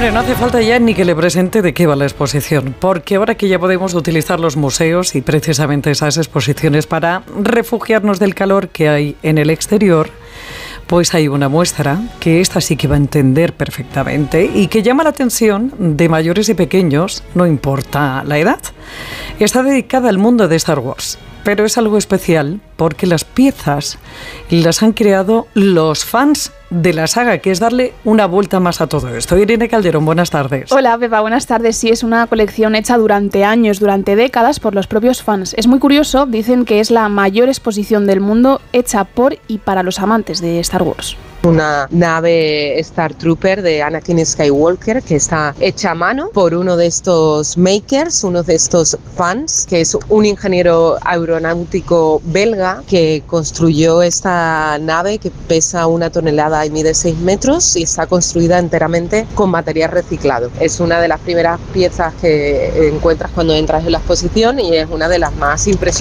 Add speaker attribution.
Speaker 1: Hombre, no hace falta ya ni que le presente de qué va la exposición, porque ahora que ya podemos utilizar los museos y precisamente esas exposiciones para refugiarnos del calor que hay en el exterior, pues hay una muestra que esta sí que va a entender perfectamente y que llama la atención de mayores y pequeños, no importa la edad. Está dedicada al mundo de Star Wars, pero es algo especial porque las piezas las han creado los fans de la saga, que es darle una vuelta más a todo esto. Irene Calderón, buenas tardes.
Speaker 2: Hola, Pepa, buenas tardes. Sí, es una colección hecha durante años, durante décadas, por los propios fans. Es muy curioso, dicen que es la mayor exposición del mundo hecha por y para los amantes de Star Wars.
Speaker 3: Una nave Star Trooper de Anakin Skywalker que está hecha a mano por uno de estos makers, uno de estos fans, que es un ingeniero aeronáutico belga que construyó esta nave que pesa 1 tonelada y mide 6 metros y está construida enteramente con material reciclado. Es una de las primeras piezas que encuentras cuando entras en la exposición y es una de las más impresionantes